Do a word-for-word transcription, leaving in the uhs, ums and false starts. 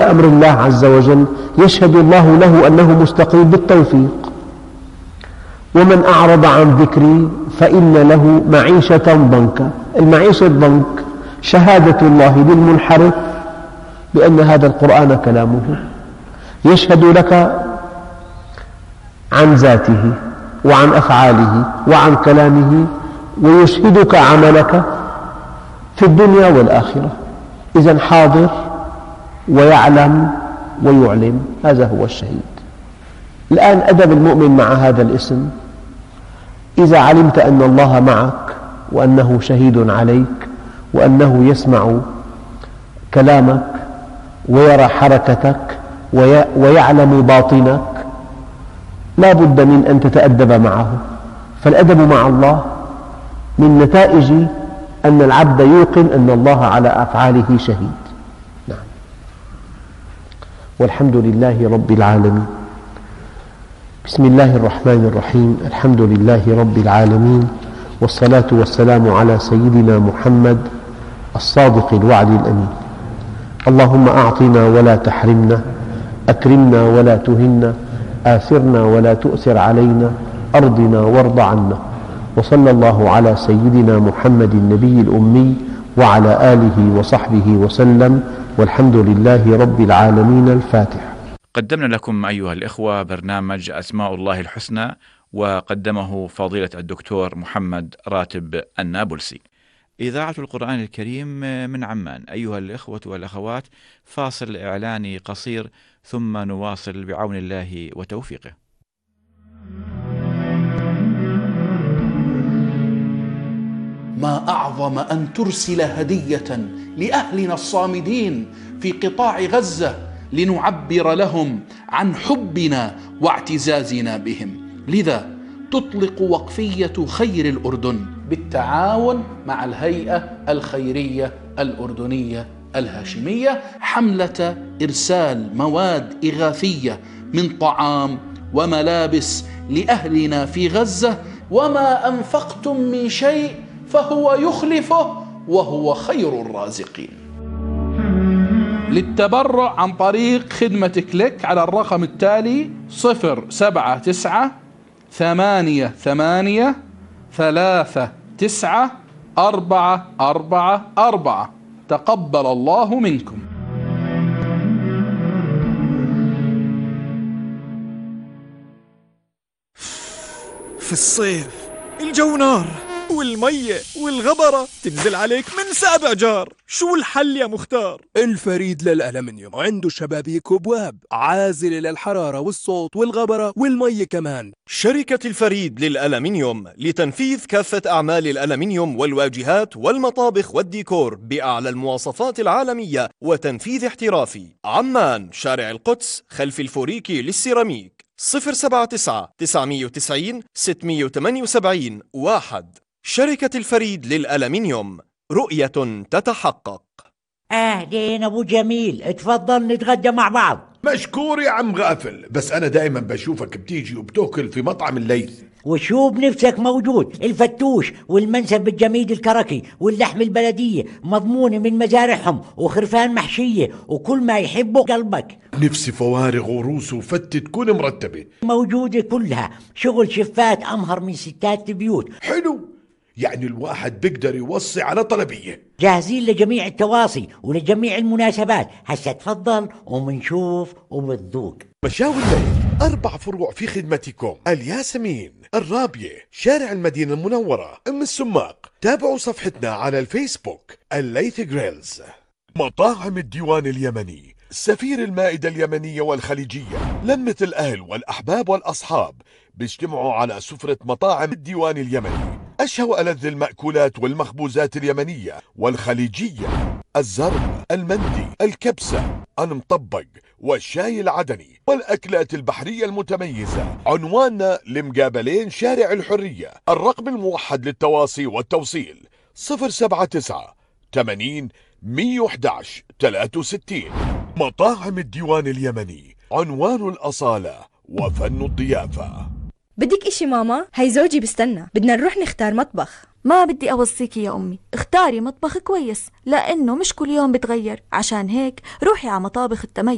أمر الله عز وجل يشهد الله له أنه مستقيم بالتوفيق. ومن أعرض عن ذكري فإن له معيشة ضنكا. المعيشة ضنك شهادة الله للمنحرف بأن هذا القرآن كلامه، يشهد لك عن ذاته وعن أفعاله وعن كلامه، ويشهدك عملك في الدنيا والآخرة. إذن حاضر ويعلم ويعلم، هذا هو الشهيد. الآن أدب المؤمن مع هذا الاسم: إذا علمت أن الله معك وأنه شهيد عليك وأنه يسمع كلامك ويرى حركتك ويعلم باطنك، لا بد من أن تتأدب معه. فالأدب مع الله من نتائج أن العبد يوقن أن الله على أفعاله شهيد. نعم. والحمد لله رب العالمين. بسم الله الرحمن الرحيم. الحمد لله رب العالمين، والصلاة والسلام على سيدنا محمد الصادق الوعد الأمين. اللهم أعطنا ولا تحرمنا، أكرمنا ولا تهنا، آثرنا ولا تؤثر علينا، أرضنا وارض عنا. وصلى الله على سيدنا محمد النبي الأمي وعلى آله وصحبه وسلم، والحمد لله رب العالمين. الفاتحة. قدمنا لكم أيها الإخوة برنامج أسماء الله الحسنى، وقدمه فضيلة الدكتور محمد راتب النابلسي. إذاعة القرآن الكريم من عمان. أيها الإخوة والأخوات، فاصل إعلاني قصير ثم نواصل بعون الله وتوفيقه. ما أعظم أن ترسل هدية لأهلنا الصامدين في قطاع غزة لنعبر لهم عن حبنا واعتزازنا بهم. لذا تطلق وقفية خير الأردن بالتعاون مع الهيئة الخيرية الأردنية الهاشمية حملة إرسال مواد إغاثية من طعام وملابس لأهلنا في غزة. وما أنفقتم من شيء فهو يخلفه وهو خير الرازقين. للتبرع عن طريق خدمة كليك على الرقم التالي: صفر سبعة تسعة ثمانية ثمانية ثلاثة تسعة أربعة أربعة أربعة. تقبل الله منكم. في الصيف الجو نار والمية والغبرة تنزل عليك من سابع جار. شو الحل يا مختار؟ الفريد للألمنيوم عنده شبابيك وبواب عازلة للحرارة والصوت والغبرة والمية كمان. شركة الفريد للألمنيوم لتنفيذ كافة أعمال الألمنيوم والواجهات والمطابخ والديكور بأعلى المواصفات العالمية وتنفيذ احترافي. عمان، شارع القدس، خلف الفوريكي للسيراميك. صفر سبعة تسعة تسعمية وتسعين ستمية وثمانية وسبعين واحد. شركة الفريد للألمنيوم، رؤية تتحقق. أهلين أبو جميل، اتفضل نتغدى مع بعض. مشكور يا عم غافل، بس أنا دائما بشوفك بتيجي وبتأكل في مطعم الليث. وشو بنفسك موجود، الفتوش والمنسف بالجميد الكركي واللحم البلدية مضمونة من مزارعهم وخرفان محشية وكل ما يحبه قلبك. نفسي فوارغ وروس وفتة تكون مرتبة موجودة كلها، شغل شفات أمهر من ستات البيوت. حلو، يعني الواحد بيقدر يوصي على طلبية. جاهزين لجميع التواصي ولجميع المناسبات. هسا تفضل ومنشوف وبتذوق. مشاوي الليل، أربع فروع في خدمتكم: الياسمين، الرابية، شارع المدينة المنورة، أم السماق. تابعوا صفحتنا على الفيسبوك الليث جريلز. مطاعم الديوان اليمني، سفير المائدة اليمنية والخليجية. لمة الأهل والأحباب والأصحاب بيجتمعوا على سفرة مطاعم الديوان اليمني. أشهى وألذ المأكولات والمخبوزات اليمنية والخليجية: الزرب، المندي، الكبسة، المطبق، والشاي العدني، والأكلات البحرية المتميزة. عنواننا لمقابلين شارع الحرية. الرقم الموحد للتواصي والتوصيل: صفر سبعة تسعة ثمانين مية وإحداعش ثلاثة وستين. مطاعم الديوان اليمني، عنوان الأصالة وفن الضيافة. بدك اشي ماما؟ هاي زوجي بستنى، بدنا نروح نختار مطبخ. ما بدي أوصيكي يا أمي، اختاري مطبخ كويس لأنه مش كل يوم بتغير. عشان هيك روحي على مطابخ التميز.